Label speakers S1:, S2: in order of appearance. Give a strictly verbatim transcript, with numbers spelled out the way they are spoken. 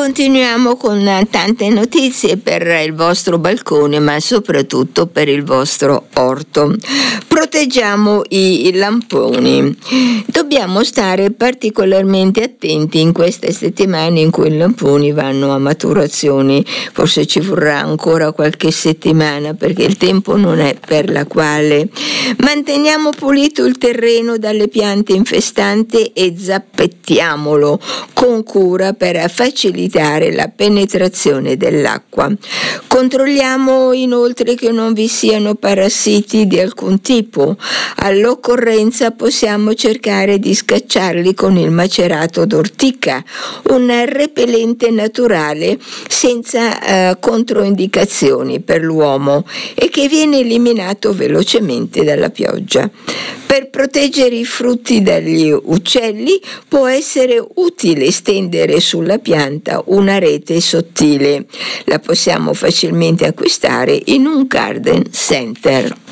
S1: continuiamo con tante notizie per il vostro balcone, ma soprattutto per il vostro orto. Proteggiamo i lamponi. Dobbiamo stare particolarmente attenti in queste settimane in cui i lamponi vanno a maturazione. Forse ci vorrà ancora qualche settimana perché il tempo non è per la quale. Manteniamo pulito il terreno dalle piante infestanti e zappettiamolo con cura per facilitare la penetrazione dell'acqua. Controlliamo inoltre che non vi siano parassiti di alcun tipo. All'occorrenza possiamo cercare di scacciarli con il macerato d'ortica, un repellente naturale senza eh, controindicazioni per l'uomo e che viene eliminato velocemente dalla pioggia. Per proteggere i frutti dagli uccelli può essere utile stendere sulla pianta una rete sottile. La possiamo facilmente acquistare in un garden center.